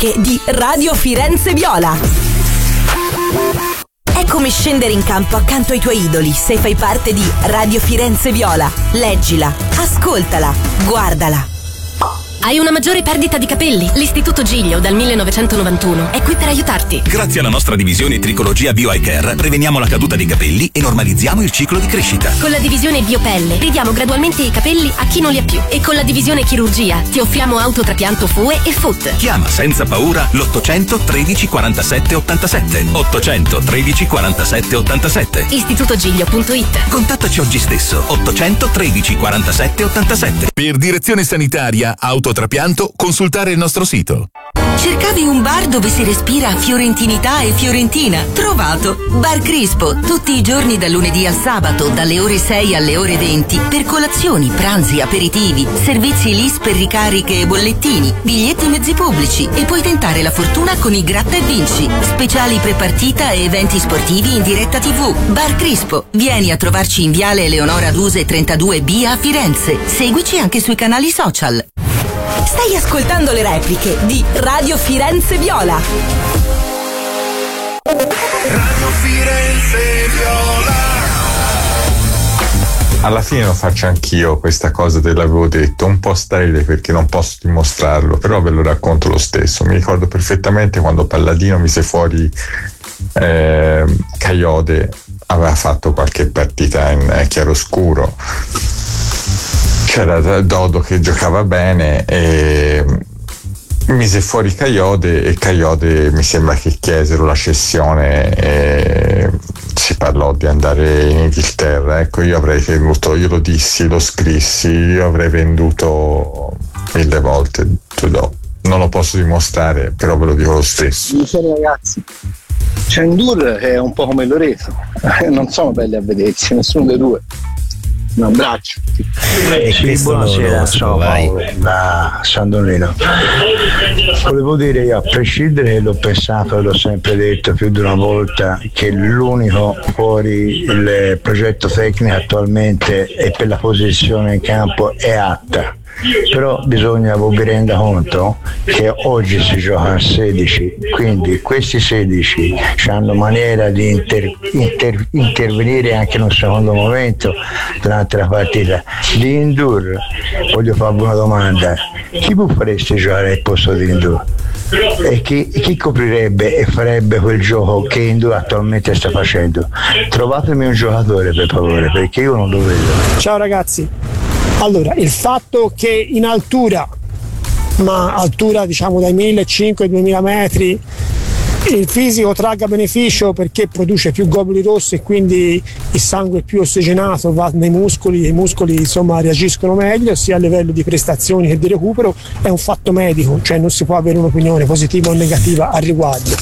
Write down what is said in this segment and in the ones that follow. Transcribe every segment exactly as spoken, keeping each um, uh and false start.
repliche di Radio Firenze Viola. È come scendere in campo accanto ai tuoi idoli se fai parte di Radio Firenze Viola. Leggila, ascoltala, guardala. Hai una maggiore perdita di capelli? L'Istituto Giglio dal millenovecentonovantuno è qui per aiutarti. Grazie alla nostra divisione Tricologia Bio Eye Care preveniamo la caduta dei capelli e normalizziamo il ciclo di crescita. Con la divisione Biopelle ridiamo gradualmente i capelli a chi non li ha più. E con la divisione Chirurgia ti offriamo autotrapianto F U E e F U T. Chiama senza paura l'ottocento tredici quarantasette ottantasette. ottocento tredici quarantasette ottantasette. istitutogiglio punto it. Contattaci oggi stesso. ottocento tredici quarantasette ottantasette. Per direzione sanitaria autotrapianto, consultare il nostro sito. Cercavi un bar dove si respira fiorentinità e fiorentina? Trovato! Bar Crispo, tutti i giorni dal lunedì al sabato, dalle ore sei alle ore venti, per colazioni, pranzi, aperitivi, servizi L I S per ricariche e bollettini, biglietti mezzi pubblici e puoi tentare la fortuna con i Gratta e Vinci, speciali prepartita e eventi sportivi in diretta tivù. Bar Crispo, vieni a trovarci in Viale Eleonora Duse trentadue B a Firenze. Seguici anche sui canali social. Stai ascoltando le repliche di Radio Firenze Viola. Radio Firenze Viola. Alla fine lo faccio anch'io questa cosa, te l'avevo detto, un po' sterile perché non posso dimostrarlo, però ve lo racconto lo stesso. Mi ricordo perfettamente quando Palladino mise fuori eh, Coyote, aveva fatto qualche partita in eh, chiaroscuro. C'era Dodo che giocava bene e mise fuori Coyote e Coyote mi sembra che chiesero la cessione e si parlò di andare in Inghilterra. Ecco, io avrei venduto, io lo dissi, lo scrissi, io avrei venduto mille volte Dodo. Non lo posso dimostrare, però ve lo dico lo stesso. Buonasera ragazzi, Cendur è un po' come Loreto, non sono belli a vedersi, nessuno dei due. Un abbraccio. E sì, buonasera, sono Paolo da San Donino. Volevo dire io, a prescindere, l'ho pensato e l'ho sempre detto più di una volta, che l'unico fuori il progetto tecnico attualmente e per la posizione in campo è Atta. Però bisogna, voi vi renda conto che oggi si gioca a sedici, quindi questi sedici hanno maniera di inter, inter, intervenire anche in un secondo momento durante la partita. Di Indur, voglio farvi una domanda: chi voi fareste giocare al posto di Indur? E chi, chi coprirebbe e farebbe quel gioco che Indur attualmente sta facendo? Trovatemi un giocatore per favore, perché io non lo vedo. Ciao ragazzi. Allora, il fatto che in altura, ma altura diciamo dai millecinquecento ai duemila metri, il fisico tragga beneficio perché produce più globuli rossi e quindi il sangue è più ossigenato, va nei muscoli e i muscoli insomma reagiscono meglio sia a livello di prestazioni che di recupero, è un fatto medico, cioè non si può avere un'opinione positiva o negativa al riguardo.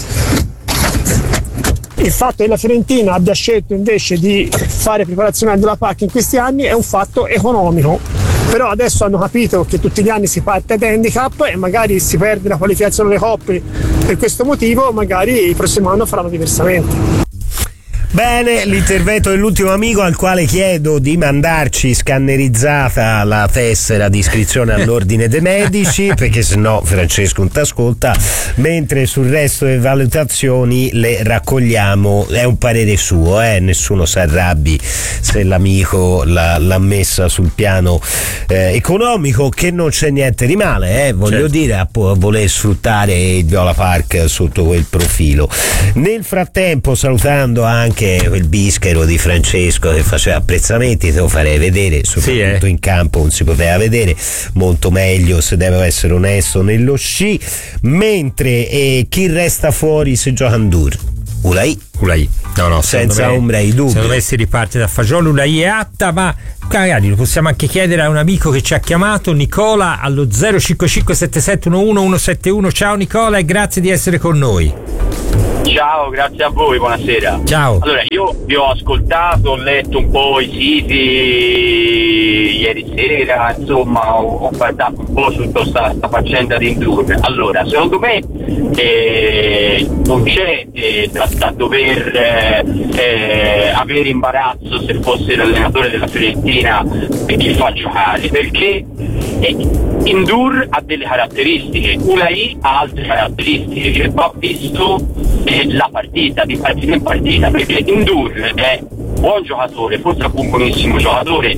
Il fatto che la Fiorentina abbia scelto invece di fare preparazione della P A C in questi anni è un fatto economico, però adesso hanno capito che tutti gli anni si parte ad handicap e magari si perde la qualificazione delle coppe per questo motivo, magari il prossimo anno faranno diversamente. Bene, l'intervento dell'ultimo amico al quale chiedo di mandarci scannerizzata la tessera di iscrizione all'ordine dei medici, perché sennò Francesco non t'ascolta, mentre sul resto delle valutazioni le raccogliamo. È un parere suo, eh? Nessuno si arrabbi se l'amico l'ha, l'ha messa sul piano eh, economico, che non c'è niente di male, eh? Voglio certo. dire, a, a voler sfruttare il Viola Park sotto quel profilo. Nel frattempo, salutando anche quel bischero di Francesco che faceva apprezzamenti, te lo farei vedere, soprattutto sì, eh. in campo non si poteva vedere, molto meglio se devo essere onesto nello sci. Mentre eh, chi resta fuori se gioca Andur? Ulai Ulai no no senza me, ombra di dubbio. Secondo me si riparte da Fagioli. Ulai è atta, ma magari lo possiamo anche chiedere a un amico che ci ha chiamato, Nicola, allo zero cinque cinque sette sette uno uno uno sette uno. Ciao Nicola e grazie di essere con noi. Ciao, grazie a voi, buonasera. Ciao. Allora, io vi ho ascoltato, ho letto un po' i siti ieri sera, insomma, ho, ho guardato un po' su questa faccenda di Indur. Allora, secondo me eh, non c'è eh, da, da dover eh, eh, avere imbarazzo se fosse l'allenatore della Fiorentina e chi fa giocare, perché E N'Dour ha delle caratteristiche, Unai ha altre caratteristiche, che va visto eh, la partita, di partita in partita, perché N'Dour è buon giocatore, forse è un buonissimo giocatore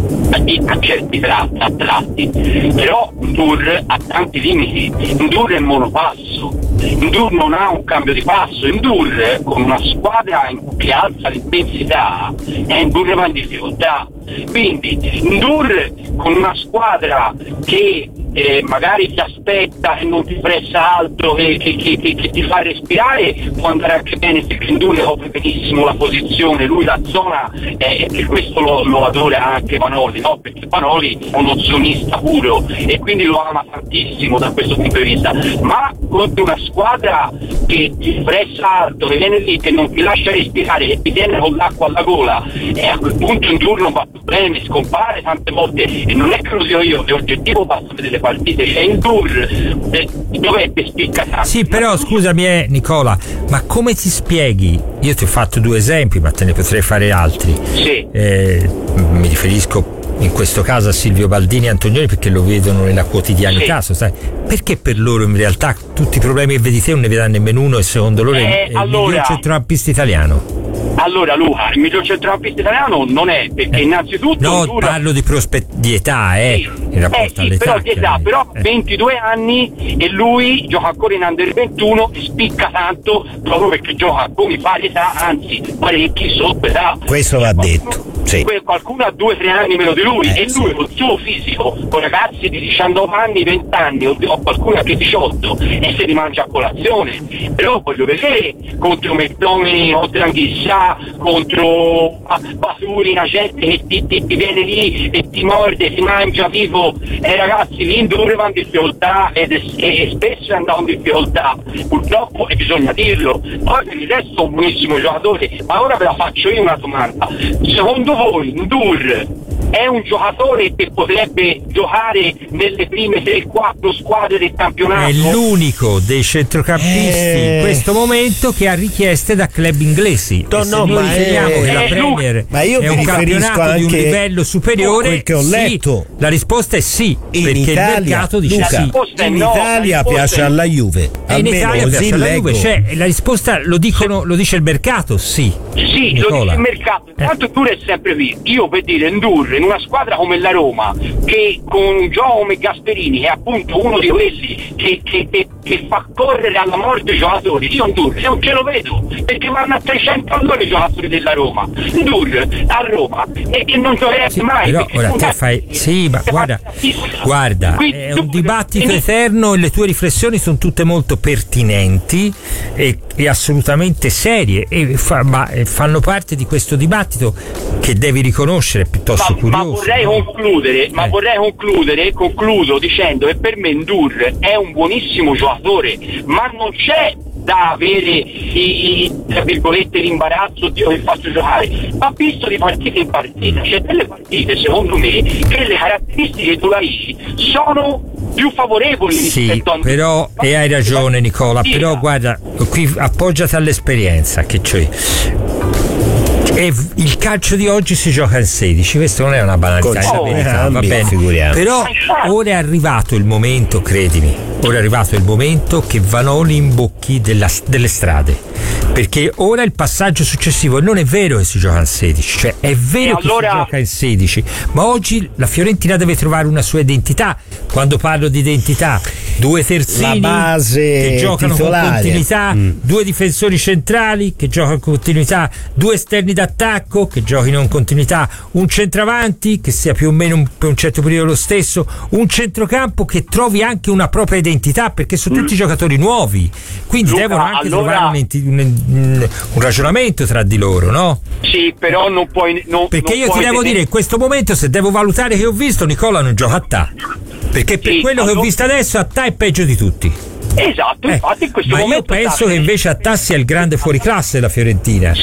a certi tratti, a tratti, però N'Dour ha tanti limiti. N'Dour è monopasso, N'Dour non ha un cambio di passo, N'Dour con una squadra che alza l'intensità è N'Dour va in difficoltà, quindi N'Dour con una squadra che eh, magari ti aspetta e non ti pressa altro, che, che, che, che, che ti fa respirare, può andare anche bene, perché N'Dour copre benissimo la posizione, lui la zona, eh, e per questo lo, lo adora anche Vanoli, no? Perché Vanoli è uno zonista puro e quindi lo ama tantissimo da questo punto di vista, ma contro una squadra che ti pressa alto, che viene lì, che non ti lascia respirare, che ti tiene con l'acqua alla gola, e a quel punto N'Dour non va più bene, scompare tante volte, e non è che lo dico io, è oggettivo, basta vedere le partite, c'è N'Dour eh, dov'è che spicca tanto. Sì, però scusami eh, Nicola, ma come ti spieghi? Io ti ho fatto due esempi, ma te ne potrei fare altri. Sì. Eh, mi riferisco in questo caso a Silvio Baldini e Antonioni, perché lo vedono nella quotidianità, sì. sai? Perché per loro in realtà tutti i problemi che vedi te non ne vedrà nemmeno uno, e secondo loro eh, è il allora, miglior centrocampista italiano? Allora Luca, il miglior centrocampista italiano non è, perché eh. innanzitutto no, N'Dour... parlo di prospetti di età, eh, sì. in rapporto eh, sì, all'età, però di età, però eh. ventidue anni e lui gioca ancora in under ventuno e spicca tanto proprio perché gioca come pari età, anzi parecchi sotto età. Questo va detto. Sì. Qualcuno ha due o tre anni meno di lui, eh, e lui sì. col suo fisico, con ragazzi di diciannove anni, venti anni, o, o qualcuno anche diciotto, e se li mangia a colazione. Però voglio vedere contro McTominay o Tranghissà, contro Basuri, una gente che ti, ti, ti viene lì e ti morde, ti mangia vivo, e ragazzi lì N'Dour va in difficoltà, ed è, e spesso è andato in difficoltà, purtroppo, e bisogna dirlo. Poi per il resto è un buonissimo giocatore, ma ora ve la faccio io una domanda: secondo voi N'Dour è un giocatore che potrebbe giocare nelle prime tre quattro squadre del campionato? È l'unico dei centrocampisti eh... in questo momento che ha richieste da club inglesi. No, e se no, noi ma riteniamo è... che la eh, Premier ma io è un campionato di un livello superiore, quel che ho letto. Sì, la risposta è sì, in perché Italia, il mercato dice Luca, sì. in no, Italia piace alla Juve, e in Italia così piace alla leggo. Juve, cioè, la risposta lo dicono, lo dice il mercato, sì. Sì, Nicola. lo dice il mercato. Tanto N'Dour è sempre qui. Io per dire N'Dour in una squadra come la Roma, che con Joao come Gasperini, che è appunto uno di quelli che, che, che, che fa correre alla morte i giocatori, io N'Dour non ce lo vedo, perché vanno a trecento all'ora i giocatori della Roma. N'Dour a Roma e che non giocherebbe Sì, mai. però ora te fai sì, ma guarda, guarda, è un dibattito eterno e le tue riflessioni sono tutte molto pertinenti e, e assolutamente serie, e fa, ma fanno parte di questo dibattito che devi riconoscere piuttosto ma, curioso. Ma vorrei concludere, ma Eh. vorrei concludere, concludo dicendo che per me N'Dour è un buonissimo giocatore, ma non c'è da avere i, i tra virgolette l'imbarazzo, Dio che faccio giocare, ma visto di partita in partita, c'è delle partite secondo me che le caratteristiche di Ulai sono più favorevoli Sì, rispetto a però, e hai ragione Nicola, però guarda, qui appoggiati all'esperienza che c'è. E il calcio di oggi si gioca in sedici, questo non è una banalità, è la Oh, verità, va cambi, bene. figuriamo. Però ora è arrivato il momento, credimi, ora è arrivato il momento che Vanoli imbocchi della, delle strade, perché ora il passaggio successivo non è vero che si gioca in sedici, cioè è vero E che allora... si gioca in sedici, ma oggi la Fiorentina deve trovare una sua identità. Quando parlo di identità, due terzini La base che giocano titolare. con continuità, mm. due difensori centrali che giocano con continuità, due esterni d'attacco che giochino in continuità, un centravanti che sia più o meno per un certo periodo lo stesso, un centrocampo che trovi anche una propria identità, perché sono tutti mm. giocatori nuovi, quindi Luca, devono anche allora... trovare un, un, un ragionamento tra di loro, no? Sì, però non puoi non, perché non io puoi ti devo tenere... dire, in questo momento, se devo valutare che ho visto, Nicola non gioca a ta, perché per Sì, quello allora... che ho visto adesso a ta è peggio di tutti. Esatto, Eh, infatti in questo ma io momento penso sta... che invece a ta sia il grande fuoriclasse della Fiorentina. Sì,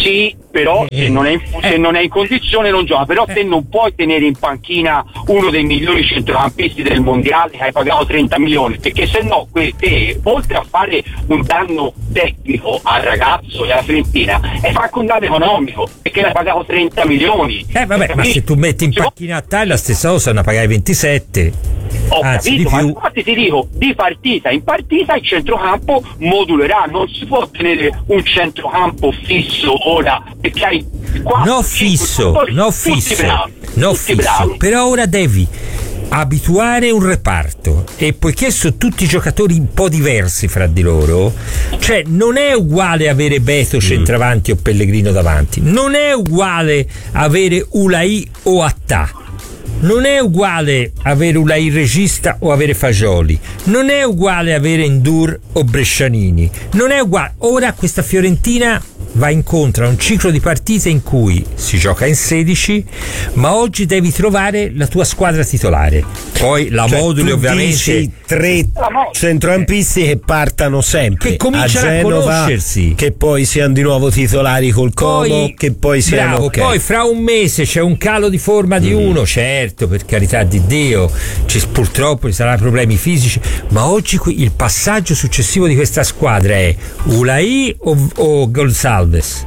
però eh, se, non è in, eh, se non è in condizione non gioca, però eh. te non puoi tenere in panchina uno dei migliori centrocampisti del mondiale che hai pagato trenta milioni, perché se no te, oltre a fare un danno tecnico al ragazzo e alla Fiorentina, e fa anche un danno economico, perché l'hai pagato trenta milioni. Eh vabbè, ma se tu metti in panchina a te la stessa cosa ne pagai ventisette. Ho Anzi, capito, di ma più. infatti ti dico, di partita in partita il centrocampo modulerà, non si può tenere un centrocampo fisso ora, perché hai quattro, No fisso, no fisso, no fisso, però ora devi abituare un reparto, e poiché sono tutti giocatori un po' diversi fra di loro, cioè non è uguale avere Beto centravanti o Pellegrino davanti, non è uguale avere Ulai o Attà, non è uguale avere Ulai regista o avere Fagioli, non è uguale avere Ndour o Brescianini, non è uguale. Ora questa Fiorentina va incontro a un ciclo di partite in cui si gioca in sedici, ma oggi devi trovare la tua squadra titolare, poi la cioè, moduli ovviamente dici tre centrocampisti che partano sempre, che cominciano a, Genova, a conoscersi, che poi siano di nuovo titolari col Como, poi, che poi siano bravo, okay. Poi fra un mese c'è un calo di forma di mm. uno, certo, per carità di Dio, ci, purtroppo ci saranno problemi fisici, ma oggi qui il passaggio successivo di questa squadra è Ulai o, o Gonzalez.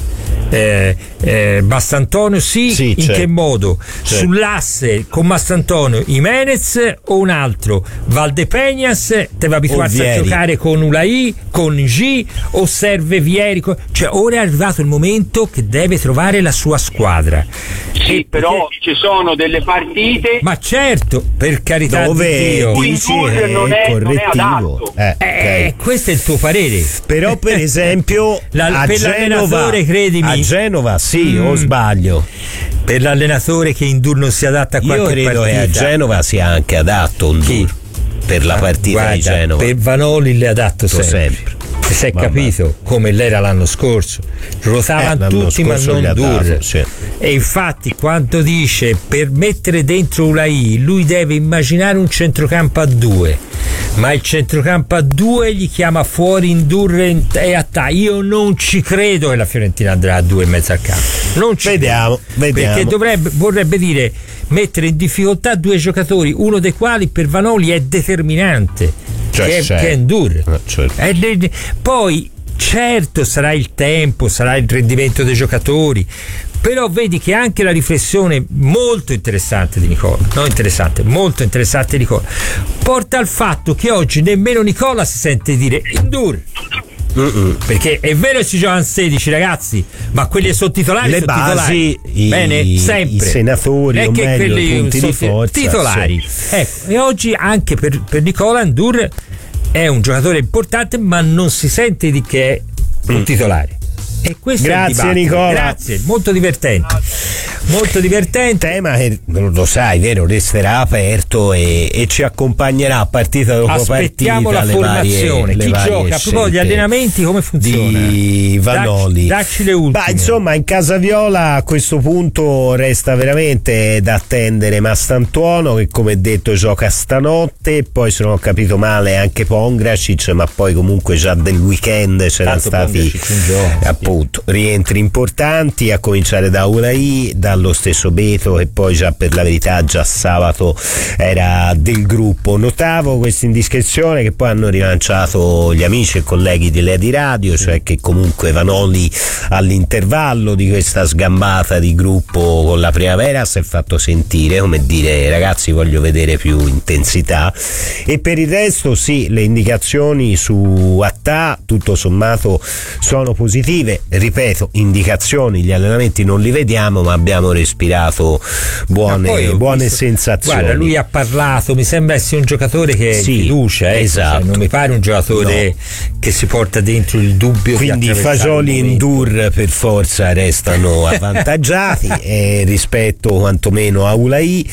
Eh, eh, Mastantonio sì, sì in certo. che modo? Certo. Sull'asse con Mastantonio Jimenez o un altro? Valdepeñas deve abituarsi a giocare con Ulai, con G, o serve Vieri? Cioè ora è arrivato il momento che deve trovare la sua squadra. Sì, e però perché... ci sono delle partite, ma certo, per carità dove di Dio, dici non è, non è correttivo. adatto. Eh, eh, okay. questo è il tuo parere. Però per esempio La, a per Genova, l'allenatore, credimi, a Genova sì, mm. o sbaglio? Per l'allenatore che Ndour non si adatta a qualche partita. Io credo partita. che a Genova sia anche adatto Ndour per la partita Guarda, di Genova. Per Vanoli le adatto sempre. sempre. Si è Vabbè. capito come l'era l'anno scorso, ruotavano eh, tutti ma non Ndour, sì. E infatti quando dice per mettere dentro Ulai lui deve immaginare un centrocampo a due, ma il centrocampo a due gli chiama fuori Ndour e Attà. Io non ci credo che la Fiorentina andrà a due in mezzo al campo, non ci vediamo, vediamo. Perché dovrebbe, vorrebbe dire mettere in difficoltà due giocatori, uno dei quali per Vanoli è determinante, cioè, che, è, che è Ndour. No, certo. È de- poi certo sarà il tempo, sarà il rendimento dei giocatori, però vedi che anche la riflessione molto interessante di Nicola, no interessante, molto interessante di Nicola, porta al fatto che oggi nemmeno Nicola si sente dire Ndour. Uh-uh. Perché è vero che si gioca in sedici ragazzi, ma quelli che sono titolari le sono basi, titolari. I, Bene, sempre. I senatori è o che meglio quelli i punti sono di forza titolari, sì. Ecco, e oggi anche per, per Nicola Ndour è un giocatore importante, ma non si sente di che è un mm. titolare. E questo grazie è il Nicola, grazie, molto divertente, molto divertente. Tema che lo sai, vero, resterà aperto e, e ci accompagnerà partita dopo aspettiamo partita. Aspettiamo la formazione, varie, chi gioca, a proposito di allenamenti come funziona? Di Vanoli. Dacci, dacci le ultime. Ma insomma in casa Viola a questo punto resta veramente da attendere Mastantuono che come detto gioca stanotte, poi se non ho capito male anche Pongracic, ma poi comunque già del weekend c'erano stati appunto rientri importanti, a cominciare da Ulai, dallo stesso Beto e poi già per la verità già sabato era del gruppo. Notavo questa indiscrezione che poi hanno rilanciato gli amici e colleghi di Lea di Radio, cioè che comunque Vanoli all'intervallo di questa sgambata di gruppo con la primavera si è fatto sentire, come dire ragazzi voglio vedere più intensità, e per il resto sì, le indicazioni su Attà tutto sommato sono positive. Ripeto, indicazioni, gli allenamenti non li vediamo, ma abbiamo respirato buone, no, buone visto, sensazioni. Guarda, lui ha parlato, mi sembra essere un giocatore che sì, fiducia, eh, esatto. Cioè, non mi pare un giocatore no. che si porta dentro il dubbio. Quindi Fagioli e Ndour per forza restano avvantaggiati eh, rispetto quantomeno a Ulai,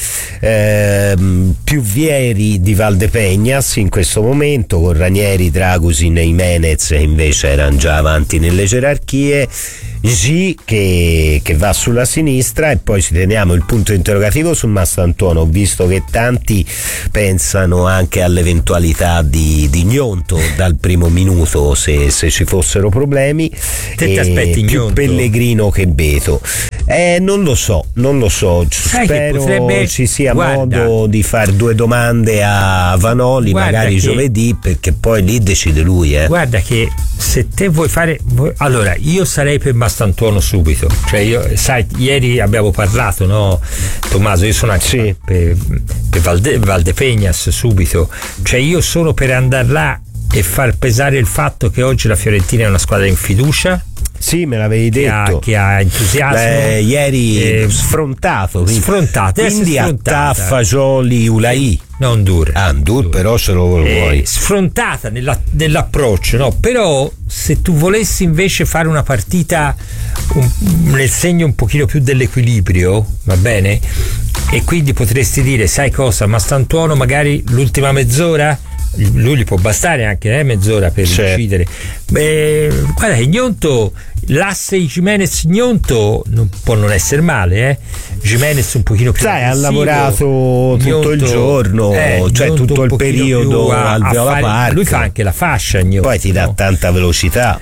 eh, più Vieri di Valdepeñas in questo momento, con Ranieri, Dragusin e Jimenez invece erano già avanti nelle gerarchie. G che, che va sulla sinistra, e poi ci teniamo il punto interrogativo su Mastantuono, visto che tanti pensano anche all'eventualità di, di Gnonto dal primo minuto se, se ci fossero problemi. Te ti aspetti più Gnonto? Pellegrino che Beto. Eh, non lo so, non lo so. Sai spero potrebbe... ci sia Guarda. modo di fare due domande a Vanoli, Guarda magari che... giovedì, perché poi lì decide lui. Eh. Guarda che se te vuoi fare, vuoi... allora io sarei per Mastantuono subito, cioè io, sai, ieri abbiamo parlato, no, Tommaso, io sono anche sì. per, per Valde, Valdepeñas subito, cioè io sono per andare là e far pesare il fatto che oggi la Fiorentina è una squadra in fiducia. Sì, me l'avevi che detto. Ha, che ha entusiasmo. Beh, ieri eh, sfrontato. Sfrontato. Quindi a Fagioli Ulai. Non Ndur. Ah, Ndur, però se lo vuoi. Eh, sfrontata nella, nell'approccio, no? Però se tu volessi invece fare una partita un, nel segno un pochino più dell'equilibrio, va bene? E quindi potresti dire, sai cosa, Mastantuono magari l'ultima mezz'ora, lui gli può bastare anche eh, mezz'ora per certo. decidere. Beh, guarda che Gnonto, l'asse Gimenez Gnonto non può non essere male, eh. Gimenez un pochino più sai, ha lavorato tutto Gnonto, il giorno, eh, cioè Gnonto tutto il periodo a, al Viola Park. Lui fa anche la fascia Gnonto, poi ti dà no? tanta velocità.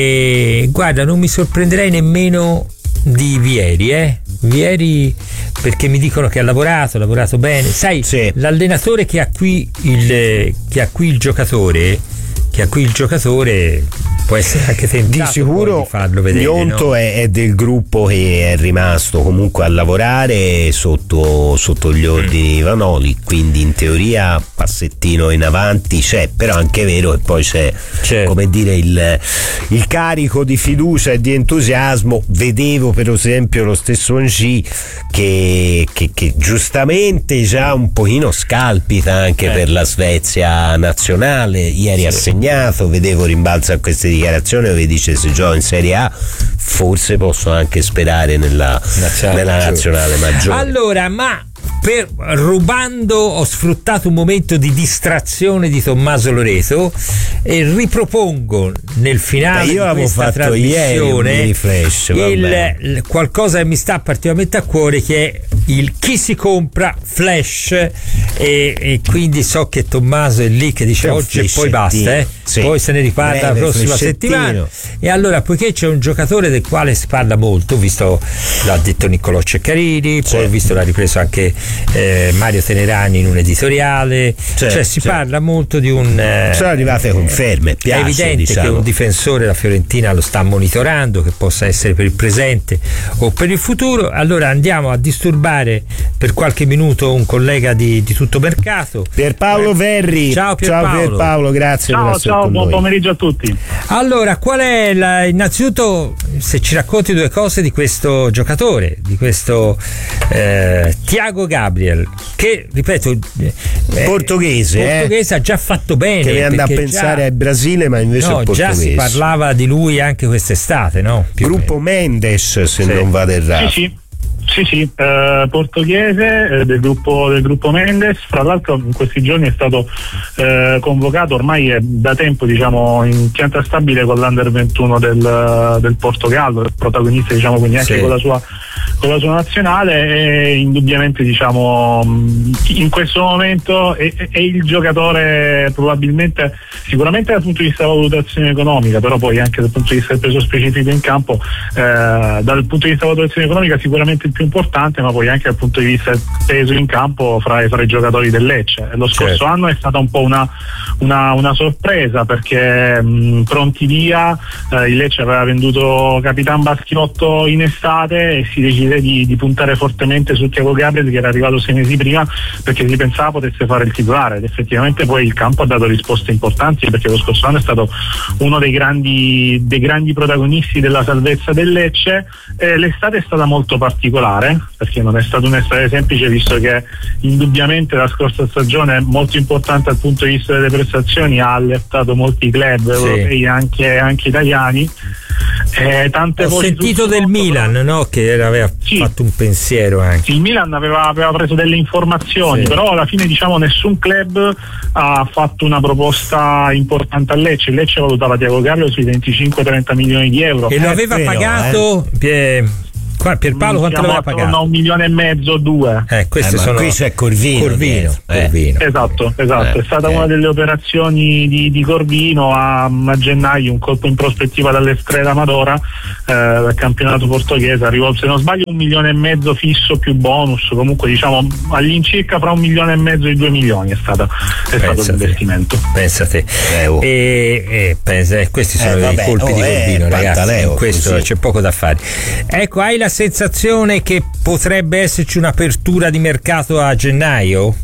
E guarda, non mi sorprenderei nemmeno di Vieri, eh? Vieri, perché mi dicono che ha lavorato, ha lavorato bene. Sai, sì. l'allenatore che ha qui il che ha qui il giocatore, che ha qui il giocatore può essere anche tentato di sicuro di farlo vedere. Gnonto no? è, è del gruppo che è rimasto comunque a lavorare sotto, sotto gli ordini di Vanoli, quindi in teoria passettino in avanti c'è, però anche è vero che poi c'è, c'è. come dire il, il carico di fiducia e di entusiasmo. Vedevo per esempio lo stesso Ng che, che, che giustamente già un pochino scalpita anche eh. per la Svezia nazionale, ieri sì. ha segnato, vedevo rimbalza a queste dichiarazioni dove dice se gioco in Serie A forse posso anche sperare nella nazionale, nella nazionale maggiore. Allora, ma per, rubando ho sfruttato un momento di distrazione di Tommaso Loreto e ripropongo nel finale io di questa fatto trasmissione ieri flash, il, il, qualcosa che mi sta particolarmente a cuore, che è il chi si compra flash, e, e quindi so che Tommaso è lì che dice oggi e poi basta, eh? Sì. Poi se ne riparla la prossima settimana. E allora, poiché c'è un giocatore del quale si parla molto, visto l'ha detto Niccolò Ceccarini, sì. poi visto l'ha ripreso anche eh, Mario Tenerani in un editoriale, sì, cioè si sì. parla molto di un eh, sono arrivate conferme, piace, è evidente diciamo. che un difensore la Fiorentina lo sta monitorando, che possa essere per il presente o per il futuro. Allora andiamo a disturbare per qualche minuto un collega di, di Tutto Mercato, Pierpaolo eh, Verri. Ciao Pierpaolo. Ciao Pierpaolo, grazie. Ciao, ciao, buon pomeriggio a tutti. Allora, qual è la, innanzitutto se ci racconti due cose di questo giocatore, di questo eh, Thiago Gabriel, che ripeto eh, portoghese, portoghese eh? ha già fatto bene, che deve andare a pensare già, al Brasile, ma invece no, è portoghese. Già si parlava di lui anche quest'estate, no? Più Gruppo Mendes, se sì. non vado errato. Sì, sì. Sì, sì, eh, portoghese eh, del gruppo del gruppo Mendes. Fra l'altro in questi giorni è stato eh, convocato, ormai è da tempo diciamo in pianta stabile con l'Under ventuno del, del Portogallo, protagonista diciamo quindi anche sì. con la sua con la sua nazionale, e indubbiamente diciamo in questo momento è, è il giocatore probabilmente, sicuramente dal punto di vista della valutazione economica, però poi anche dal punto di vista del peso specifico in campo, eh, dal punto di vista della valutazione economica sicuramente il più importante, ma poi anche dal punto di vista del peso in campo fra, fra i giocatori del Lecce. Lo scorso certo. anno è stata un po' una, una, una sorpresa, perché mh, pronti via eh, il Lecce aveva venduto Capitan Baschinotto in estate e si decide di, di puntare fortemente su Thiago Gabriel, che era arrivato sei mesi prima, perché si pensava potesse fare il titolare, ed effettivamente poi il campo ha dato risposte importanti, perché lo scorso anno è stato uno dei grandi, dei grandi protagonisti della salvezza del Lecce. Eh, l'estate è stata molto particolare, perché non è stata un'estate semplice, visto che indubbiamente la scorsa stagione, molto importante dal punto di vista delle prestazioni, ha allertato molti club sì. europei, anche, anche italiani, Eh, tante Ho voci sentito del Milan, no? Che aveva sì. fatto un pensiero anche. Il Milan aveva, aveva preso delle informazioni, sì. però alla fine diciamo nessun club ha fatto una proposta importante a Lecce. Il Lecce valutava Thiago Gabriel sui venticinque trenta milioni di euro. E lo aveva vero, pagato eh. Qua, Pierpaolo quanto l'aveva pagato? No, un milione e mezzo, due. Eh, queste eh, sono... qui c'è Corvino. Corvino, eh. Corvino. Esatto, esatto. Eh, è stata eh. una delle operazioni di, di Corvino a, a gennaio, un colpo in prospettiva dall'Estrela Amadora, eh, dal campionato portoghese. Arrivò, se non sbaglio, un milione e mezzo fisso più bonus. Comunque, diciamo, all'incirca fra un milione e mezzo e due milioni è, stata, è stato l'investimento. Pensate. Eh, oh. E, e pensa, questi sono eh, vabbè, i colpi oh, di Corvino, eh, ragazzi. In questo così. C'è poco da fare. Ecco, hai la sensazione che potrebbe esserci un'apertura di mercato a gennaio?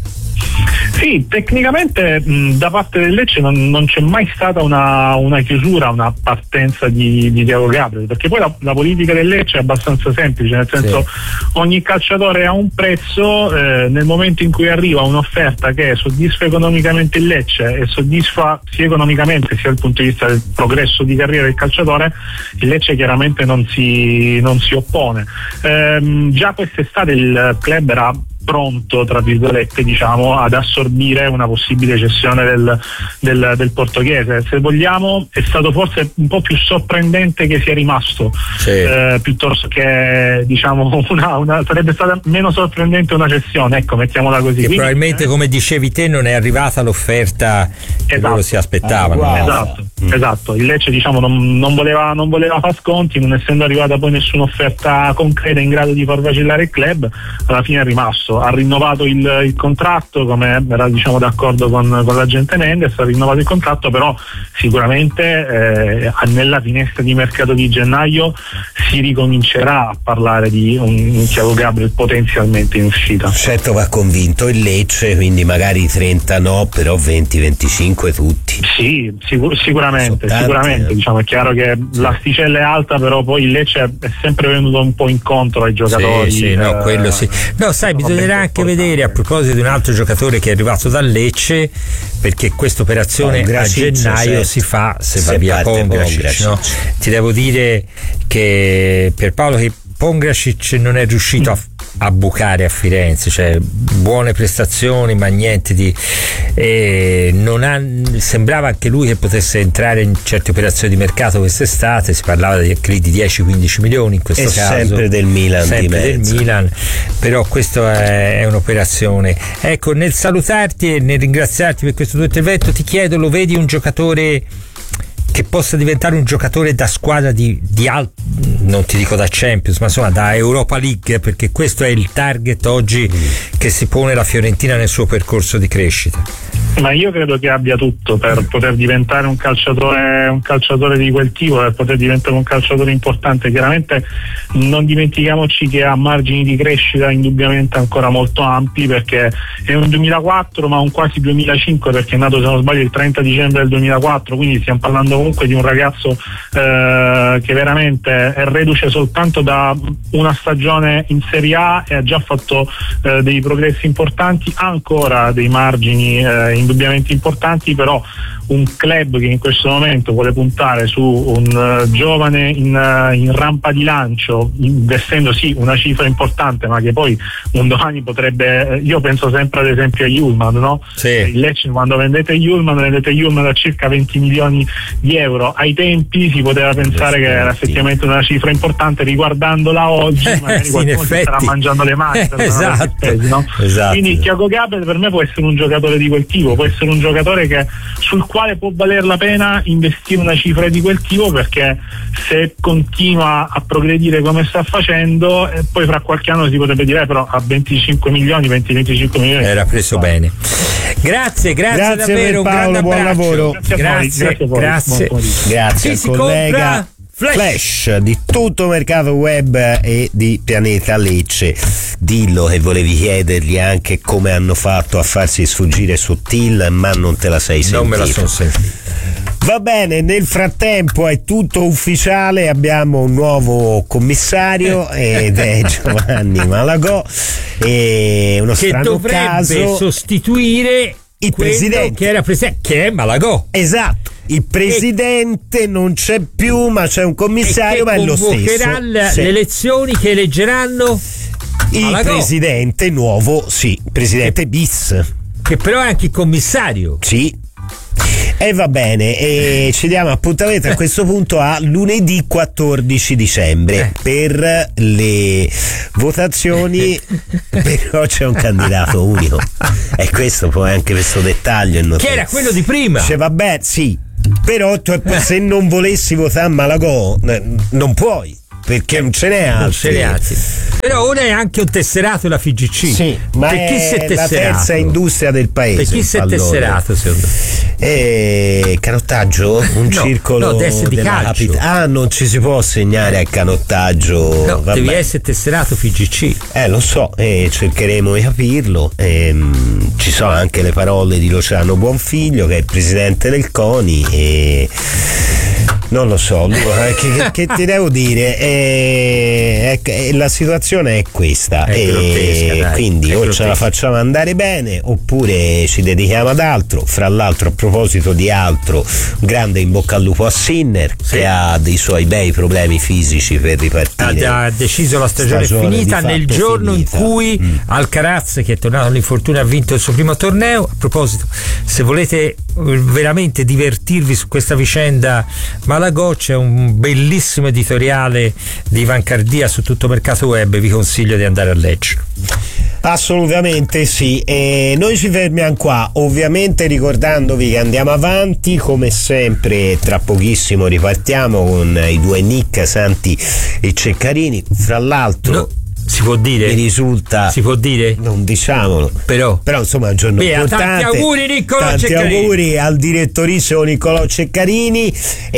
Sì, tecnicamente mh, da parte del Lecce non, non c'è mai stata una, una chiusura, una partenza di, di Thiago Gabriel, perché poi la, la politica del Lecce è abbastanza semplice, nel senso sì. ogni calciatore ha un prezzo, eh, nel momento in cui arriva un'offerta che soddisfa economicamente il Lecce e soddisfa sia economicamente sia dal punto di vista del progresso di carriera del calciatore, il Lecce chiaramente non si, non si oppone. Ehm, già quest'estate il club era pronto, tra virgolette, diciamo, ad assorbire una possibile cessione del, del, del portoghese. Se vogliamo, è stato forse un po' più sorprendente che sia rimasto, sì. eh, piuttosto che, diciamo, una, una, sarebbe stata meno sorprendente una cessione, ecco, mettiamola così. Che Quindi, probabilmente, eh, come dicevi te, non è arrivata l'offerta che esatto. loro si aspettavano. Ah, wow. Esatto, mm. esatto. Il Lecce, diciamo, non, non voleva non voleva far sconti, non essendo arrivata poi nessuna offerta concreta in grado di far vacillare il club, alla fine è rimasto. Ha rinnovato il, il contratto, come era, diciamo, d'accordo con, con l'agente Mendes, ha rinnovato il contratto, però sicuramente eh, nella finestra di mercato di gennaio si ricomincerà a parlare di un, un Thiago Gabriel potenzialmente in uscita. Certo, va convinto il Lecce, quindi magari trenta no, però venti venticinque tutti. Sì, sicur- sicuramente, tanti, sicuramente. Eh. Diciamo, è chiaro che sì. l'asticella è alta, però poi il Lecce è sempre venuto un po' incontro ai giocatori. Sì, sì, no, eh, quello sì. No, sai, bisognerà anche vedere, a proposito di un altro giocatore che è arrivato dal Lecce, perché questa operazione oh, a gennaio si fa se, se va via Pongracic, no? Ti devo dire che per Paolo che Pongracic non è riuscito a, a bucare a Firenze, cioè buone prestazioni ma niente di eh, non ha, sembrava anche lui che potesse entrare in certe operazioni di mercato quest'estate, si parlava di, di dieci quindici milioni in questo e caso sempre del Milan, sempre di del Milan, però questa è, è un'operazione. Ecco, nel salutarti e nel ringraziarti per questo tuo intervento ti chiedo, lo vedi un giocatore che possa diventare un giocatore da squadra di, di alto, non ti dico da Champions, ma insomma da Europa League, perché questo è il target oggi mm. che si pone la Fiorentina nel suo percorso di crescita? Ma io credo che abbia tutto per poter diventare un calciatore un calciatore di quel tipo, per poter diventare un calciatore importante. Chiaramente non dimentichiamoci che ha margini di crescita indubbiamente ancora molto ampi, perché è un duemilaquattro ma un quasi duemilacinque, perché è nato, se non sbaglio, il trenta dicembre del duemilaquattro, quindi stiamo parlando comunque di un ragazzo eh, che veramente è reduce soltanto da una stagione in Serie A e ha già fatto eh, dei progressi importanti, ha ancora dei margini eh, indubbiamente importanti, però un club che in questo momento vuole puntare su un uh, giovane in, uh, in rampa di lancio, investendo sì una cifra importante, ma che poi un domani potrebbe, io penso sempre ad esempio a Hjulmand, no? Sì. Il Lecce, quando vendete Hjulmand vendete Hjulmand a circa venti milioni di euro, ai tempi si poteva pensare sì, che era effettivamente una cifra importante, riguardandola oggi eh, magari sì, qualcuno si starà mangiando le mani per esatto. spesi, no? Esatto. Quindi Thiago Gabriel per me può essere un giocatore di quel tipo, può essere un giocatore che sul quale può valer la pena investire una cifra di quel tipo, perché se continua a progredire come sta facendo, eh, poi fra qualche anno si potrebbe dire eh, però a venticinque milioni, venti venticinque milioni era preso bene. Grazie, grazie, grazie davvero, Paolo, un grande buon abbraccio. lavoro. Grazie, grazie, a voi, grazie, grazie. grazie Chi al collega Flash. Flash di tutto mercato web e di Pianeta Lecce. Dillo che volevi chiedergli anche come hanno fatto a farsi sfuggire su Till, ma non te la sei sentita. Non me la sono sentita. Va bene, nel frattempo è tutto ufficiale, abbiamo un nuovo commissario ed è Giovanni Malagò, e uno che strano dovrebbe caso sostituire il presidente che era presidente, che è Malagò. Esatto. Il presidente e, non c'è più, ma c'è un commissario, ma è lo stesso. Convocherà le sì. elezioni che eleggeranno il Malagò. Presidente nuovo, sì, presidente bis. Che però è anche il commissario. Sì. E va bene, e ci diamo appuntamento a questo punto a lunedì quattordici dicembre eh. per le votazioni. Però c'è un candidato unico, e questo poi anche questo dettaglio è notato. Che era quello di prima. Cioè, vabbè, sì, però tu, se non volessi votare Malagò non puoi, perché non ce n'è altri. Non ce n'è altri. Però ora è anche un tesserato la F I G C. Sì, ma per chi si è tesserato? La terza industria del paese. Per chi si è tesserato, secondo me? E canottaggio? Un no, circolo no, deve essere di calcio. Capit- ah, non ci si può assegnare al canottaggio. No, vabbè. devi essere tesserato F I G C. Eh, lo so, e eh, cercheremo di capirlo. E, mh, ci sono anche le parole di Luciano Buonfiglio, che è il presidente del CONI, e non lo so, che, che, che ti devo dire? Eh, eh, la situazione è questa, è e grottesca, dai, quindi o grottesca. ce la facciamo andare bene oppure ci dedichiamo ad altro. Fra l'altro, a proposito di altro, grande in bocca al lupo a Sinner, sì. che ha dei suoi bei problemi fisici per ripartire. Ha, ha deciso la stagione, stagione finita nel giorno finita. in cui mm. Alcaraz, che è tornato all'infortunio, ha vinto il suo primo torneo. A proposito, se volete veramente divertirvi su questa vicenda Malagò, c'è un bellissimo editoriale di Ivan Cardia su Tutto Mercato Web, vi consiglio di andare a leggere. Assolutamente sì, e noi ci fermiamo qua, ovviamente ricordandovi che andiamo avanti come sempre. Tra pochissimo ripartiamo con i due Nick, Santi e Ceccarini. Fra l'altro no. Si può dire? Mi risulta. Si può dire? Non diciamolo. Però. Però insomma è un giorno Beh, importante. Tanti auguri Niccolò tanti Ceccarini. auguri al direttorissimo Niccolò Ceccarini.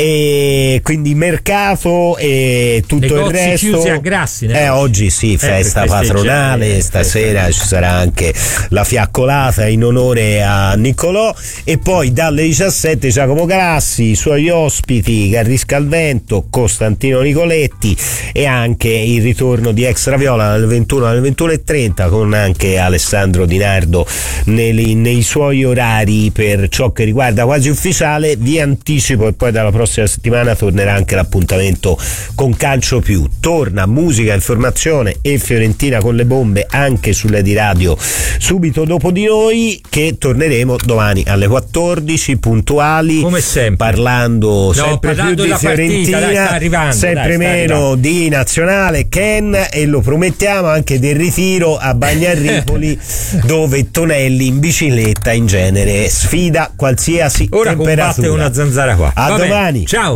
E quindi mercato e tutto negozi il resto. Chiusi a Grassi. Eh, oggi sì, festa eh, patronale. Stasera ci sarà anche la fiaccolata in onore a Niccolò. E poi dalle diciassette Giacomo Grassi, i suoi ospiti Garrisca al Vento, Costantino Nicoletti e anche il ritorno di Extra Viola alle ventuno alle ventuno e trenta, con anche Alessandro Di Nardo nei, nei suoi orari per ciò che riguarda Quasi Ufficiale. Vi anticipo e poi dalla prossima settimana tornerà anche l'appuntamento con Calcio Più. Torna musica, informazione e Fiorentina con le bombe anche sulle di radio subito dopo di noi, che torneremo domani alle quattordici puntuali, come sempre, parlando no, sempre parlando più di Fiorentina, partita, dai, arrivando, sempre dai, meno di Nazionale, Ken, e lo promettiamo anche del ritiro a Bagnarripoli dove Tonelli in bicicletta in genere sfida qualsiasi ora temperatura. Combatte una zanzara qua. A Va domani. Bene. Ciao.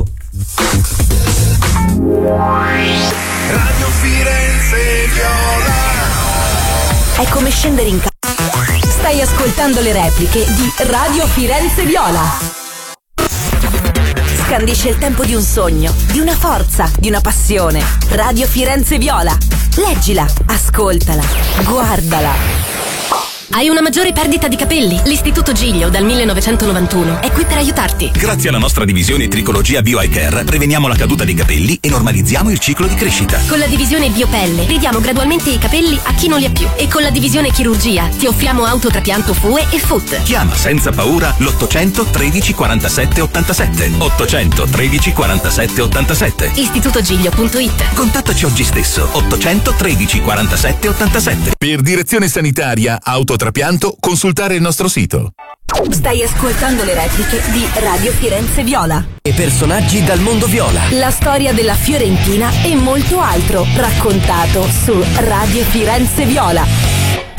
Radio Firenze Viola. È come scendere in casa. Stai ascoltando le repliche di Radio Firenze Viola. Scandisce il tempo di un sogno, di una forza, di una passione. Radio Firenze Viola. Leggila, ascoltala, guardala. Hai una maggiore perdita di capelli? L'Istituto Giglio dal millenovecentonovantuno è qui per aiutarti. Grazie alla nostra divisione Tricologia Bio Eye Care preveniamo la caduta dei capelli e normalizziamo il ciclo di crescita. Con la divisione Biopelle ridiamo gradualmente i capelli a chi non li ha più. E con la divisione Chirurgia ti offriamo autotrapianto F U E e F U T. Chiama senza paura l'ottocento tredici quarantasette ottantasette. ottocento tredici quarantasette ottantasette. istitutogiglio punto it. Contattaci oggi stesso. ottocento tredici quarantasette ottantasette. Per direzione sanitaria autotrapianto consultare il nostro sito. Stai ascoltando le repliche di Radio Firenze Viola. E personaggi dal mondo viola. La storia della Fiorentina e molto altro raccontato su Radio Firenze Viola.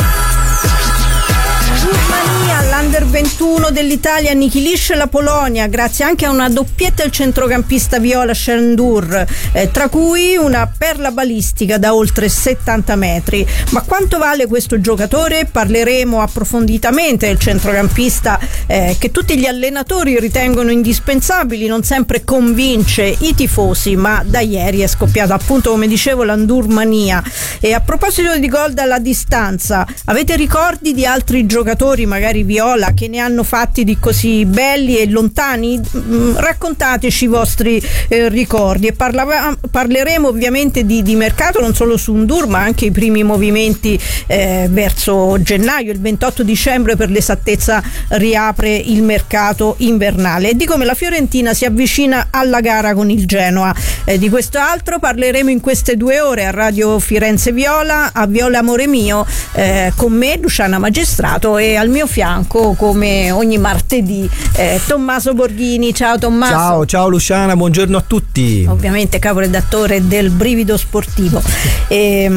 Germania, l'Under ventuno dell'Italia annichilisce la Polonia grazie anche a una doppietta del centrocampista viola Shendur, eh, tra cui una perla balistica da oltre settanta metri. Ma quanto vale questo giocatore? Parleremo approfonditamente del centrocampista eh, che tutti gli allenatori ritengono indispensabili, non sempre convince i tifosi, ma da ieri è scoppiata appunto, come dicevo, l'Andurmania. E a proposito di gol dalla distanza, avete ricordi di altri giocatori magari viola Viola che ne hanno fatti di così belli e lontani? Mm, raccontateci i vostri eh, ricordi e parla- parleremo ovviamente di, di mercato, non solo su Ndur ma anche i primi movimenti eh, verso gennaio. Il ventotto dicembre per l'esattezza riapre il mercato invernale e di come la Fiorentina si avvicina alla gara con il Genoa. Eh, di questo altro parleremo in queste due ore a Radio Firenze Viola, a Viola Amore Mio, eh, con me Luciana Magistrato e al mio fianco come ogni martedì eh, Tommaso Borghini. Ciao Tommaso. Ciao, ciao Luciana, buongiorno a tutti. Ovviamente caporedattore del Brivido Sportivo. E,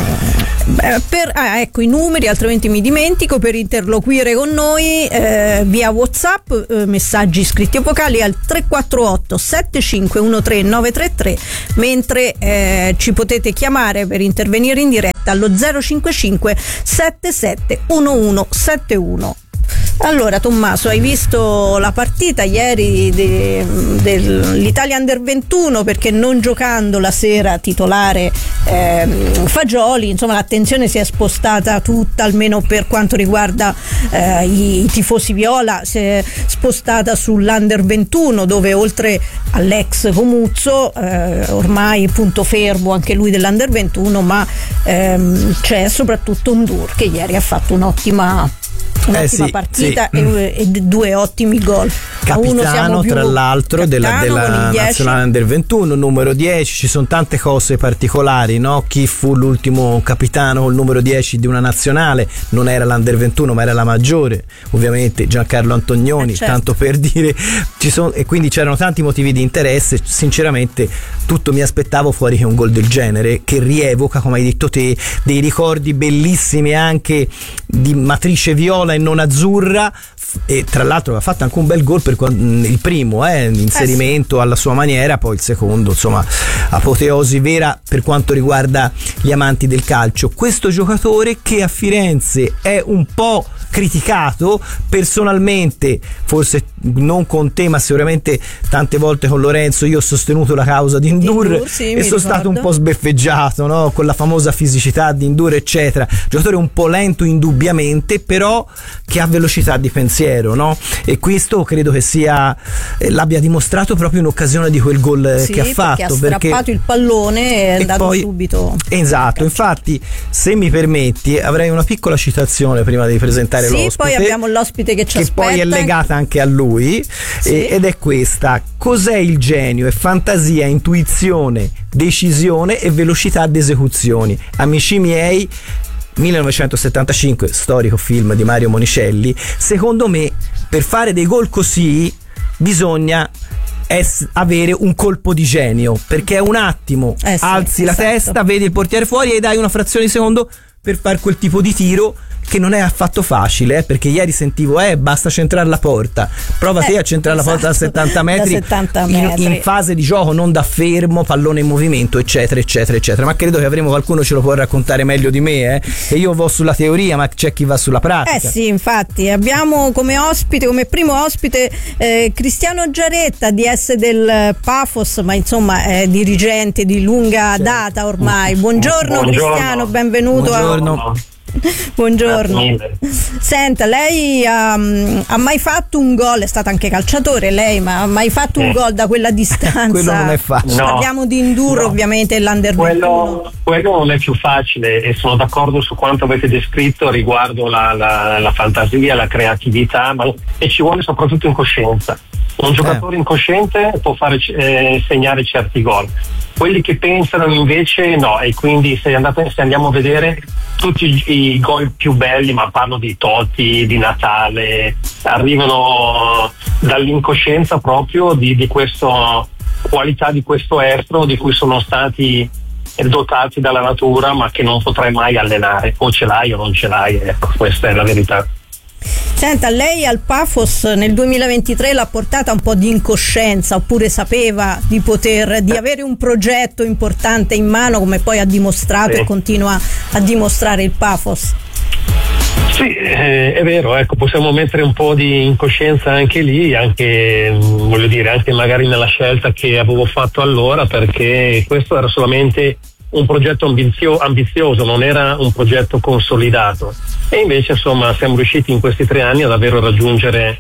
per, ah, ecco i numeri, altrimenti mi dimentico, per interloquire con noi eh, via WhatsApp, eh, messaggi scritti o vocali al tre quattro otto sette cinque uno tre nove tre tre, mentre eh, ci potete chiamare per intervenire in diretta allo zero cinque cinque sette sette uno uno sette uno. Allora Tommaso, hai visto la partita ieri de, dell'Italia Under ventuno, perché non giocando la sera titolare eh, Fagioli, insomma l'attenzione si è spostata tutta, almeno per quanto riguarda eh, i, i tifosi viola, si è spostata sull'Under ventuno, dove oltre all'ex Comuzzo eh, ormai punto fermo anche lui dell'Under ventuno, ma ehm, c'è soprattutto Ndur che ieri ha fatto un'ottima un'ottima eh sì, partita sì. E, e due ottimi gol. Capitano tra l'altro della, della nazionale Under ventuno, numero dieci. Ci sono tante cose particolari, no? Chi fu l'ultimo capitano col numero dieci di una nazionale? Non era l'Under ventuno ma era la maggiore, ovviamente Giancarlo Antonioni, eh certo. Tanto per dire. Ci sono, e quindi c'erano tanti motivi di interesse. Sinceramente tutto mi aspettavo fuori che un gol del genere, che rievoca, come hai detto te, dei ricordi bellissimi anche di matrice viola e non azzurra, e tra l'altro ha fatto anche un bel gol per il primo, eh, l'inserimento eh sì. alla sua maniera, poi il secondo, insomma, apoteosi vera per quanto riguarda gli amanti del calcio. Questo giocatore che a Firenze è un po' criticato, personalmente forse non con te ma sicuramente tante volte con Lorenzo io ho sostenuto la causa di Ndur, Ndur sì, e sono stato un po' sbeffeggiato, no? Con la famosa fisicità di Ndur eccetera, giocatore un po' lento indubbiamente, però che ha velocità di pensiero, no? E questo credo che sia eh, l'abbia dimostrato proprio in occasione di quel gol sì, che ha fatto, perché ha strappato perché... il pallone e è andato poi... subito. Esatto, infatti se mi permetti avrei una piccola citazione prima di presentare sì, l'ospite, poi abbiamo l'ospite che ci che aspetta, poi è legata anche a lui, sì. ed è questa: cos'è il genio? È fantasia, intuizione, decisione e velocità di esecuzioni. Amici miei, millenovecentosettantacinque, storico film di Mario Monicelli. Secondo me per fare dei gol così bisogna es- avere un colpo di genio, perché è un attimo eh sì, alzi esatto. la testa, vedi il portiere fuori e dai una frazione di secondo per fare quel tipo di tiro, che non è affatto facile, eh, perché ieri sentivo eh basta centrare la porta, prova te eh, a centrare esatto, la porta da settanta metri, da settanta metri. In, in fase di gioco, non da fermo, pallone in movimento eccetera eccetera eccetera. Ma credo che avremo qualcuno ce lo può raccontare meglio di me, eh? E io vo sulla teoria ma c'è chi va sulla pratica. Eh sì, infatti abbiamo come ospite, come primo ospite eh, Cristiano Giaretta, D S del Pafos, ma insomma è dirigente di lunga sì. data ormai. Buongiorno, Buongiorno. Cristiano, benvenuto. Buongiorno. A... Buongiorno. Senta, lei ha, ha mai fatto un gol? È stata anche calciatore lei, ma ha mai fatto eh. un gol da quella distanza? Quello non è facile. No. Parliamo di Ndur, no. ovviamente l'Under quello, quello non è più facile, e sono d'accordo su quanto avete descritto riguardo la, la, la fantasia, la creatività, ma, e ci vuole soprattutto incoscienza. Un giocatore eh. incosciente può fare eh, segnare certi gol. Quelli che pensano invece no, e quindi se, andate, se andiamo a vedere tutti i, i gol più belli, ma parlo di Totti, di Natale, arrivano dall'incoscienza proprio di, di questa qualità, di questo estro di cui sono stati dotati dalla natura, ma che non potrai mai allenare, o ce l'hai o non ce l'hai, ecco, questa è la verità. Senta, lei al Pafos nel duemilaventitré l'ha portata un po' di incoscienza, oppure sapeva di poter, di avere un progetto importante in mano, come poi ha dimostrato sì. e continua a dimostrare il Pafos? Sì, eh, è vero, ecco, possiamo mettere un po' di incoscienza anche lì, anche voglio dire, anche magari nella scelta che avevo fatto allora, perché questo era solamente un progetto ambizio- ambizioso, non era un progetto consolidato, e invece insomma siamo riusciti in questi tre anni a davvero raggiungere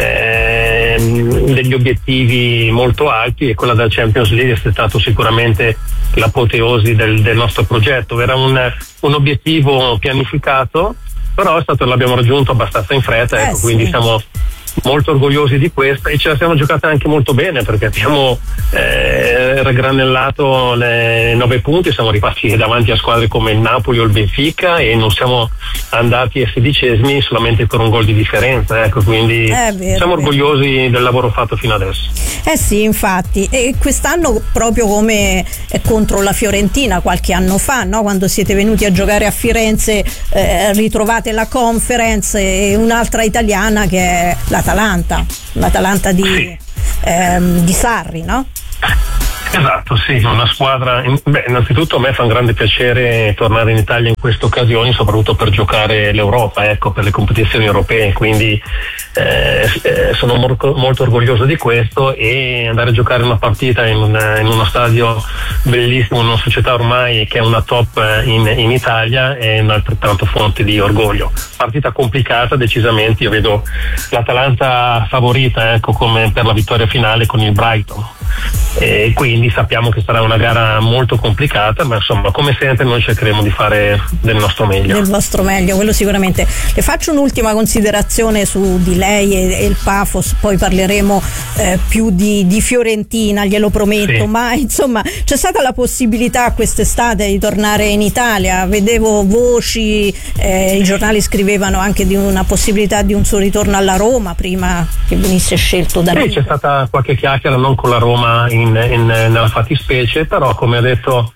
eh, degli obiettivi molto alti, e quella della Champions League è stato sicuramente l'apoteosi del, del nostro progetto. Era un, un obiettivo pianificato, però è stato, l'abbiamo raggiunto abbastanza in fretta, ecco, eh, sì. Quindi siamo molto orgogliosi di questa, e ce la siamo giocata anche molto bene, perché abbiamo eh, raggranellato le nove punti, siamo rimasti davanti a squadre come il Napoli o il Benfica, e non siamo andati ai sedicesimi solamente per un gol di differenza, ecco, quindi eh, vero, siamo vero. orgogliosi del lavoro fatto fino adesso. Eh sì, infatti, e quest'anno proprio come contro la Fiorentina qualche anno fa, no? Quando siete venuti a giocare a Firenze, eh, ritrovate la Conference e un'altra italiana che è l'Atalanta, l'Atalanta di, ehm, di Sarri, no? Esatto, sì, una squadra. Beh, innanzitutto a me fa un grande piacere tornare in Italia in queste occasioni, soprattutto per giocare l'Europa, ecco, per le competizioni europee, quindi eh, sono molto, molto orgoglioso di questo, e andare a giocare una partita in, un, in uno stadio bellissimo, in una società ormai che è una top in, in Italia, è un'altrettanto fonte di orgoglio. Partita complicata decisamente, io vedo l'Atalanta favorita, ecco, come per la vittoria finale con il Brighton, e quindi sappiamo che sarà una gara molto complicata, ma insomma come sempre noi cercheremo di fare del nostro meglio. Del vostro meglio, quello sicuramente. Le faccio un'ultima considerazione su di lei e, e il Pafos, poi parleremo eh, più di, di Fiorentina, glielo prometto, sì. Ma insomma c'è stata la possibilità quest'estate di tornare in Italia, vedevo voci, eh, i giornali scrivevano anche di una possibilità di un suo ritorno alla Roma prima che venisse scelto da lui. Sì, c'è stata qualche chiacchiera, non con la Roma in, in, nella fattispecie, però come ho detto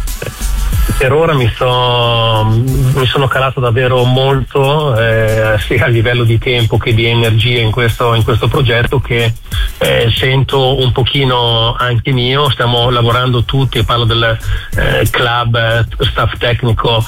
per ora mi, sto, mi sono calato davvero molto, eh, sia a livello di tempo che di energia in questo, in questo progetto, che eh, sento un pochino anche mio. Stiamo lavorando tutti, e parlo del eh, club, staff tecnico,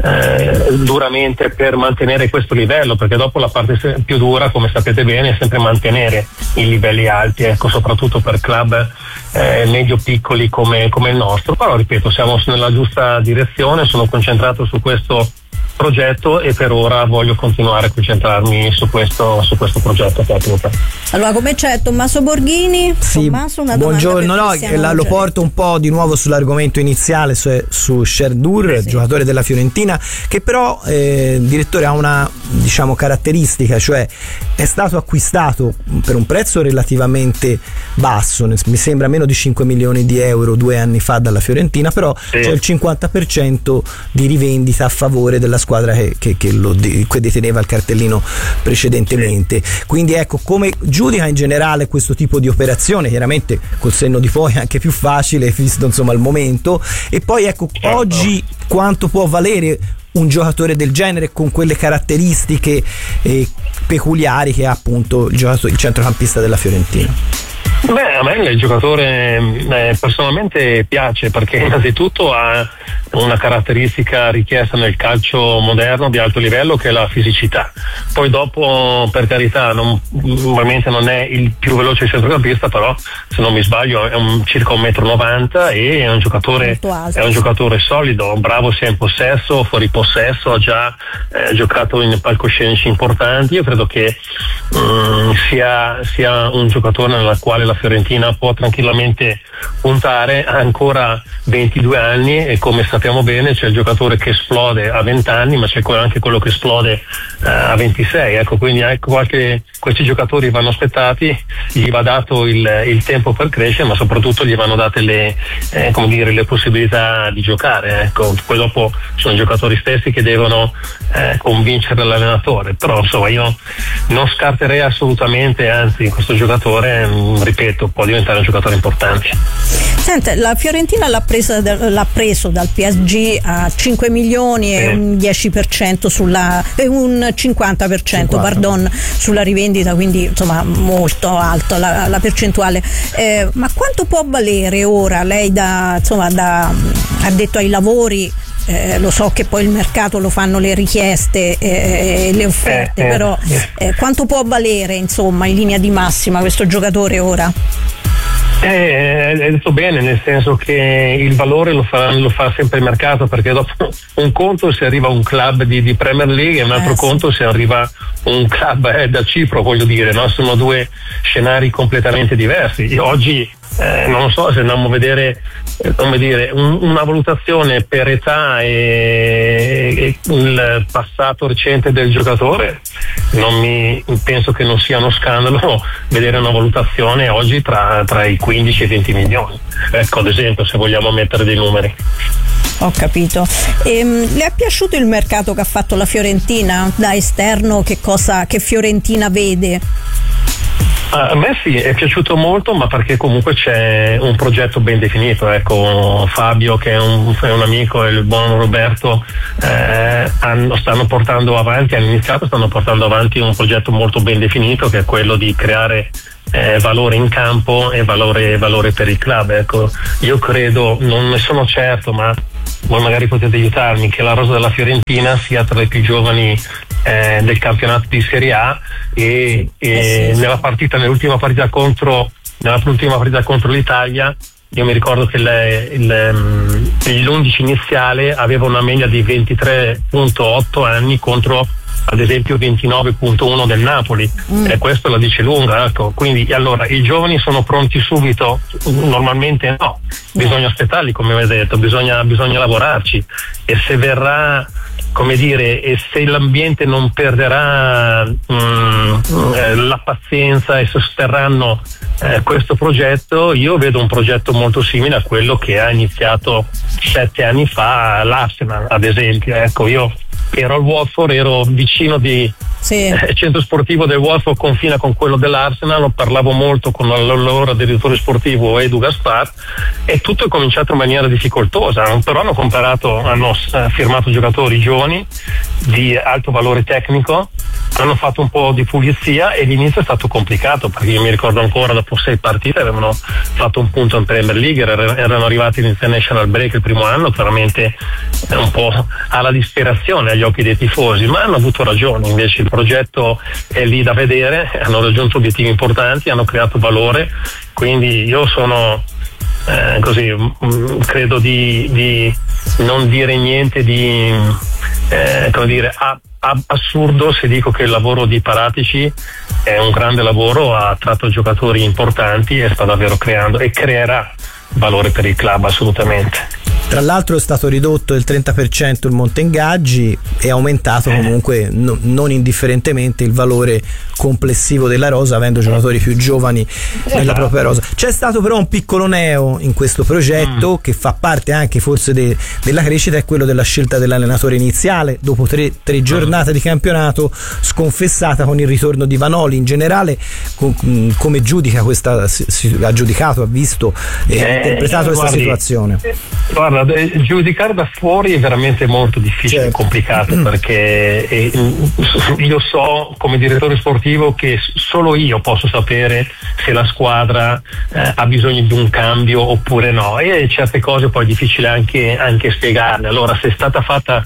eh, duramente per mantenere questo livello, perché dopo la parte più dura, come sapete bene, è sempre mantenere i livelli alti, ecco, soprattutto per club eh, medio piccoli come, come il nostro. Però ripeto, siamo nella giusta direzione, sono concentrato su questo progetto e per ora voglio continuare a concentrarmi su questo, su questo progetto tecnico. Allora, come c'è Tommaso Borghini? Sì, Tommaso, una buongiorno, no, la, lo porto un po' di nuovo sull'argomento iniziale, su, su Sherdur, sì. Giocatore della Fiorentina, che però eh, direttore ha una, diciamo, caratteristica, cioè è stato acquistato per un prezzo relativamente basso, mi sembra meno di cinque milioni di euro due anni fa dalla Fiorentina, però sì. C'è il cinquanta per cento di rivendita a favore della squadra che, che, che lo de, che deteneva il cartellino precedentemente. Sì. Quindi ecco, come giudica in generale questo tipo di operazione, chiaramente col senno di poi è anche più facile visto insomma il momento, e poi ecco certo. Oggi quanto può valere un giocatore del genere con quelle caratteristiche eh, peculiari che ha appunto il, giocatore, il centrocampista della Fiorentina? Beh, a me il giocatore eh, personalmente piace, perché innanzitutto ha una caratteristica richiesta nel calcio moderno di alto livello, che è la fisicità. Poi dopo, per carità, non, ovviamente non è il più veloce centrocampista, però se non mi sbaglio è un, circa un metro e novanta e è un giocatore è un giocatore solido, bravo sia in possesso, fuori possesso, ha già eh, giocato in palcoscenici importanti. Io credo che um, sia, sia un giocatore nella quale la Fiorentina può tranquillamente puntare. Ha ancora ventidue anni e, come sappiamo bene, c'è il giocatore che esplode a venti anni, ma c'è anche quello che esplode uh, a ventisei, ecco, quindi ecco, qualche, questi giocatori vanno aspettati, gli va dato il, il tempo per crescere, ma soprattutto gli vanno date le, eh, come dire, le possibilità di giocare, ecco. Poi dopo sono i giocatori stessi che devono eh, convincere l'allenatore, però insomma io non scarterei assolutamente, anzi questo giocatore mh, ripeto, può diventare un giocatore importante. Senta, la Fiorentina l'ha, presa, l'ha preso dal P S G a cinque milioni e eh. un dieci per cento sulla e un cinquanta per cento cinquanta pardon, sulla rivendita, quindi insomma molto alto la, la percentuale. Eh, ma quanto può valere ora? Lei da, insomma, da addetto ai lavori, Eh, lo so che poi il mercato lo fanno le richieste e eh, le offerte, eh, però eh, quanto può valere insomma in linea di massima questo giocatore ora? Eh, hai detto bene, nel senso che il valore lo fa, lo fa sempre il mercato, perché dopo un conto se arriva un club di, di Premier League e un altro eh, conto sì. se arriva un club eh, da Cipro, voglio dire, no? Sono due scenari completamente diversi. E oggi eh, non so se andiamo a vedere eh, come dire, un, una valutazione per età e, e il passato recente del giocatore, non mi penso che non sia uno scandalo vedere una valutazione oggi tra, tra i quindici e i venti milioni, ecco, ad esempio, se vogliamo mettere dei numeri. Ho capito. Ehm, le è piaciuto il mercato che ha fatto la Fiorentina? Da esterno che cosa, che Fiorentina vede? A me sì, è piaciuto molto, ma perché comunque c'è un progetto ben definito. Ecco, Fabio, che è un, è un amico, e il buon Roberto eh, hanno, stanno portando avanti, hanno iniziato, stanno portando avanti un progetto molto ben definito, che è quello di creare eh, valore in campo e valore, valore per il club. Ecco, io credo, non ne sono certo, ma voi magari potete aiutarmi, che la rosa della Fiorentina sia tra le più giovani eh, del campionato di Serie A, e, e eh sì, nella partita, nell'ultima partita contro nella ultima partita contro l'Italia, io mi ricordo che le, il, l'undici iniziale aveva una media di ventitré virgola otto anni contro ad esempio ventinove virgola uno del Napoli, mm. e questo la dice lunga, ecco. Quindi allora i giovani sono pronti subito? Normalmente no, bisogna aspettarli, come avete detto, bisogna, bisogna lavorarci, e se verrà, come dire, e se l'ambiente non perderà mh, eh, la pazienza e sosterranno eh, questo progetto, io vedo un progetto molto simile a quello che ha iniziato sette anni fa l'Arsenal, ad esempio. Ecco, io ero al Watford, ero vicino di sì. eh, centro sportivo del Watford, confina con quello dell'Arsenal, parlavo molto con l'allora direttore sportivo Edu Gaspar, e tutto è cominciato in maniera difficoltosa, però hanno comprato, hanno eh, firmato giocatori giovani di alto valore tecnico, hanno fatto un po' di pulizia, e l'inizio è stato complicato, perché io mi ricordo ancora, dopo sei partite avevano fatto un punto in Premier League, erano arrivati in International Break il primo anno, chiaramente un po' alla disperazione agli occhi dei tifosi, ma hanno avuto ragione. Invece il progetto è lì da vedere, hanno raggiunto obiettivi importanti, hanno creato valore, quindi io sono eh, così mh, credo di, di non dire niente di eh, come dire a, a, assurdo se dico che il lavoro di Paratici è un grande lavoro, ha tratto giocatori importanti e sta davvero creando e creerà valore per il club, assolutamente. Tra l'altro è stato ridotto del trenta per cento il monte ingaggi e aumentato comunque no, non indifferentemente il valore complessivo della rosa, avendo giocatori più giovani nella propria rosa. C'è stato però un piccolo neo in questo progetto mm. che fa parte anche forse de, della crescita, è quello della scelta dell'allenatore iniziale dopo tre, tre giornate mm. di campionato, sconfessata con il ritorno di Vanoli. In generale com, come giudica questa, si, ha giudicato, ha visto e eh, ha interpretato questa guardi, situazione? Guarda, giudicare da fuori è veramente molto difficile, certo. complicato, perché eh, io so come direttore sportivo che solo io posso sapere se la squadra eh, ha bisogno di un cambio oppure no, e certe cose poi è difficile anche, anche spiegarle. Allora, se è stata fatta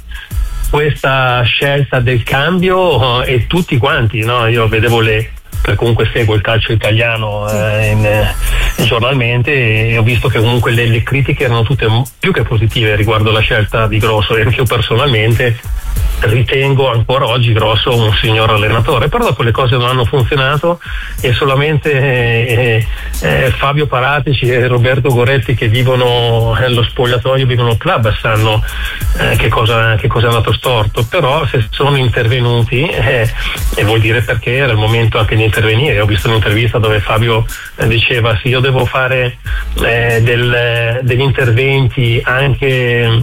questa scelta del cambio eh, e tutti quanti, no? Io vedevo le perché comunque seguo il calcio italiano eh, in, eh, giornalmente, e ho visto che comunque le, le critiche erano tutte più che positive riguardo la scelta di Grosso, e anche io personalmente ritengo ancora oggi Grosso un signor allenatore, però dopo le cose non hanno funzionato, e solamente eh, eh, Fabio Paratici e Roberto Goretti, che vivono nello spogliatoio, vivono il club, sanno eh, che cosa che cosa è andato storto. Però se sono intervenuti eh, e vuol dire perché era il momento anche di intervenire. Ho visto un'intervista dove Fabio eh, diceva sì, io devo fare eh, del, degli interventi anche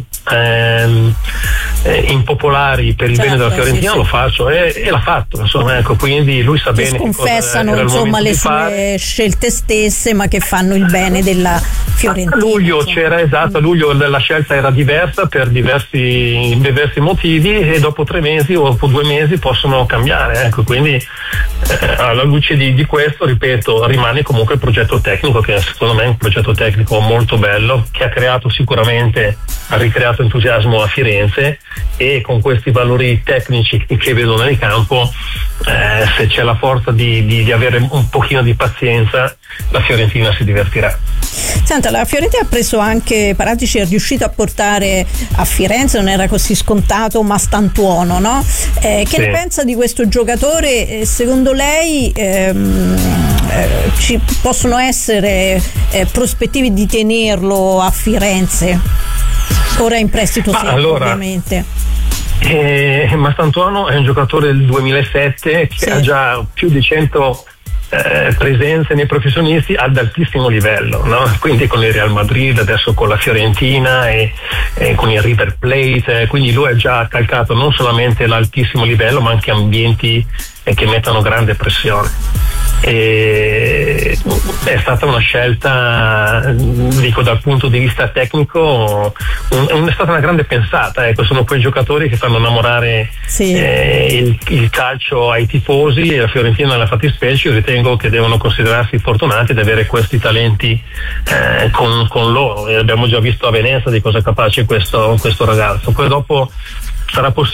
ehm, eh, impopolari per il certo, bene della Fiorentina, sì, sì. lo faccio, e, e l'ha fatto, insomma, ecco, quindi lui sa che bene sconfessano che cosa insomma le sue scelte stesse, ma che fanno il bene della Fiorentina. A luglio insomma. c'era esatto, a luglio la scelta era diversa per diversi, diversi motivi, e dopo tre mesi o dopo due mesi possono cambiare, ecco, quindi eh, alla luce di, di questo, ripeto, rimane comunque il progetto tecnico, che secondo me è un progetto tecnico molto bello, che ha creato sicuramente ha ricreato entusiasmo a Firenze, e con questi valori tecnici che vedo nel campo, eh, se c'è la forza di, di, di avere un pochino di pazienza, la Fiorentina si divertirà. Senta, la Fiorentina ha preso anche Paratici, è riuscito a portare a Firenze, non era così scontato, ma Stantuono, no? Eh, che sì. ne pensa di questo giocatore? Secondo lei ehm, eh, ci possono essere eh, prospettive di tenerlo a Firenze? Ora in prestito secco, allora, ovviamente. Eh, Mastantuono è un giocatore del duemilasette che sì. ha già più di cento eh, presenze nei professionisti ad altissimo livello, no? Quindi con il Real Madrid, adesso con la Fiorentina e, e con il River Plate, eh, quindi lui ha già calcato non solamente l'altissimo livello ma anche ambienti eh, che mettono grande pressione. E è stata una scelta, dico dal punto di vista tecnico, un, è stata una grande pensata, ecco, sono quei giocatori che fanno innamorare sì. eh, il, il calcio ai tifosi, e la Fiorentina nella fattispecie io ritengo che devono considerarsi fortunati ad avere questi talenti eh, con, con loro, e abbiamo già visto a Venezia di cosa è capace questo, questo ragazzo. Poi dopo sarà possibile